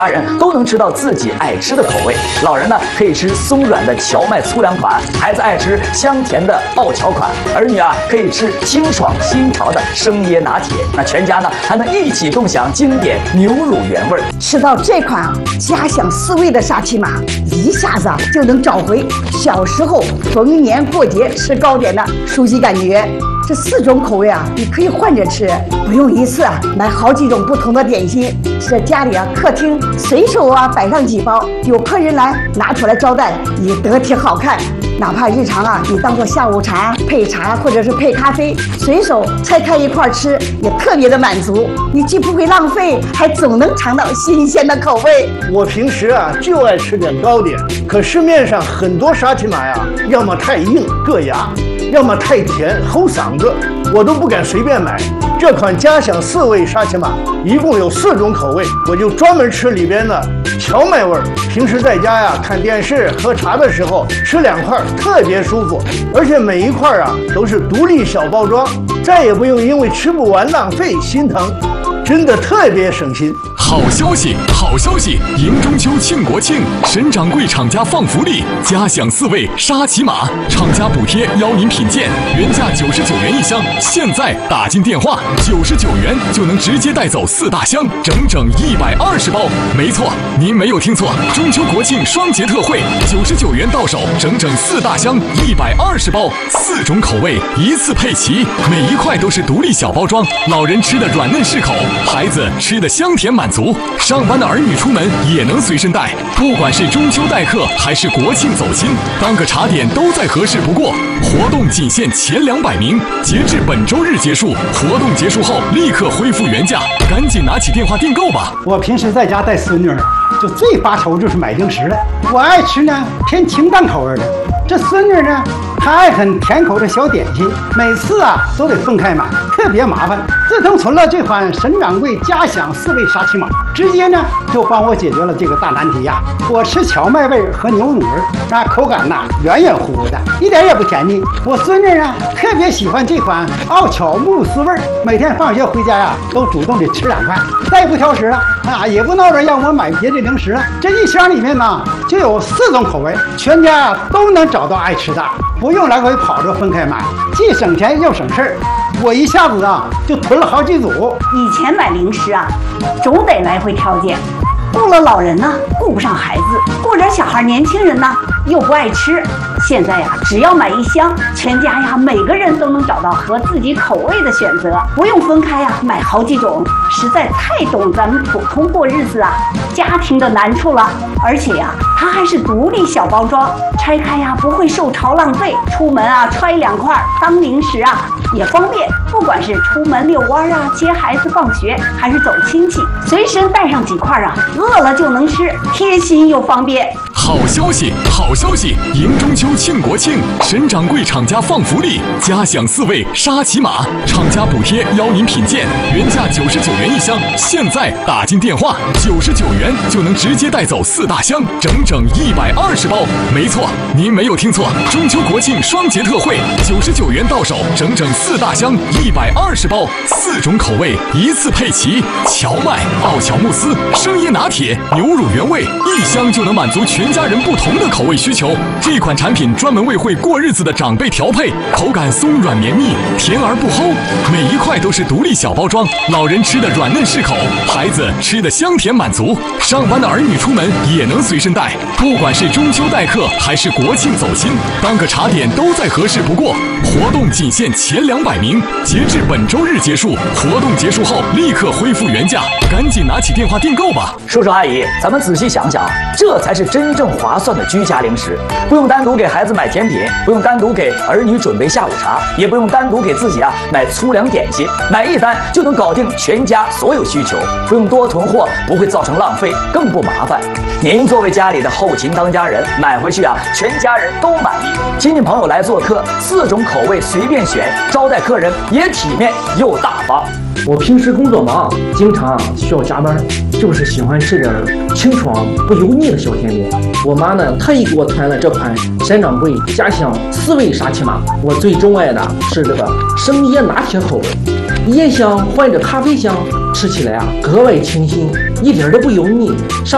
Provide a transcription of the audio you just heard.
家人都能吃到自己爱吃的口味。老人呢可以吃松软的荞麦粗粮款，孩子爱吃香甜的奥乔款，儿女啊可以吃清爽新潮的生椰拿铁。那全家呢还能一起共享经典牛乳原味。 吃到这款家乡四味的沙琪玛，一下子就能找回小时候逢年过节吃糕点的熟悉感觉。这4种口味啊，你可以换着吃，不用一次买好几种不同的点心。这家里客厅随手摆上几包，有客人来拿出来招待也得体好看。哪怕日常你当做下午茶配茶或者是配咖啡，随手拆开一块吃，也特别的满足。你既不会浪费，还总能尝到新鲜的口味。 我平时就爱吃点糕点，可市面上很多沙琪玛要么太硬硌牙，要么太甜齁嗓子，我都不敢随便买。这款家乡4味沙琪玛一共有4种口味，我就专门吃里边的荞麦味儿。平时在家看电视喝茶的时候吃2块特别舒服，而且每一块都是独立小包装，再也不用因为吃不完浪费心疼，真的特别省心。 好消息，好消息！迎中秋庆国庆，沈掌柜厂家放福利，家享4味沙琪玛，厂家补贴邀您品鉴，原价99元一箱，现在打进电话，99元就能直接带走4大箱，整整120包。没错，您没有听错，中秋国庆双节特惠，99元到手，整整4大箱，120包，4种口味一次配齐，每一块都是独立小包装，老人吃的软嫩适口，孩子吃的香甜满足。上班的儿女出门也能随身带，不管是中秋待客还是国庆走亲，当个茶点都再合适不过。活动仅限前200名，截至本周日结束，活动结束后立刻恢复原价，赶紧拿起电话订购吧。 我平时在家带孙女，就最发愁就是买零食了。我爱吃呢偏清淡口味的，这孙女呢她爱很甜口的小点心，每次都得分开买，特别麻烦。自从存了这款沈掌柜家享4味沙琪玛，直接呢就帮我解决了这个大难题我吃荞麦味和牛乳味，那口感圆圆乎乎的，一点也不甜腻。我孙女特别喜欢这款奥巧慕斯味，每天放学回家都主动的吃2块，再不挑食了也不闹着让我买别的零食了。这一箱里面就有4种口味，全家都能找到爱吃的，不用来回跑着分开买，既省钱又省事儿。我一下子就囤了好几组。 以前买零食总得来回挑拣，顾了老人顾不上孩子，顾着小孩年轻人又不爱吃。现在只要买一箱，全家每个人都能找到合自己口味的选择，不用分开买好几种，实在太懂咱们普通过日子家庭的难处了。而且它还是独立小包装，拆开不会受潮浪费，出门揣2块当零食也方便。不管是出门遛弯接孩子放学，还是走亲戚，随身带上几块饿了就能吃，贴心又方便。 好消息，好消息！迎中秋庆国庆，沈掌柜厂家放福利，家享4味沙琪玛，厂家补贴邀您品鉴，原价99元一箱，现在打进电话99元就能直接带走4大箱，整整120包。没错，您没有听错，中秋国庆双节特惠，99元到手，整整4大箱，120包，4种口味一次配齐，荞麦、奥乔慕斯、生椰拿铁、牛乳原味，一箱就能满足全家人不同的口味需求。这款产品专门为会过日子的长辈调配，口感松软绵密，甜而不齁，每一块都是独立小包装，老人吃的软嫩适口，孩子吃的香甜满足。上班的儿女出门也能随身带，不管是中秋待客还是国庆走亲，当个茶点都再合适不过。活动仅限前200名，截至本周日结束，活动结束后立刻恢复原价，赶紧拿起电话订购吧。 叔叔阿姨，咱们仔细想想，这才是真正划算的居家零食。不用单独给孩子买甜品，不用单独给儿女准备下午茶，也不用单独给自己买粗粮点心，买一单就能搞定全家所有需求，不用多囤货，不会造成浪费，更不麻烦。您作为家里的后勤当家人，买回去全家人都满意。亲戚朋友来做客，4种口味随便选，招待客人也体面又大方。 我平时工作忙，经常需要加班，就是喜欢吃点清爽不油腻的小甜点。我妈呢，特意给我团了这款沈掌柜家乡4味沙琪玛。我最钟爱的是这个生椰拿铁口味，椰香换着咖啡香，吃起来格外清新，一点都不油腻。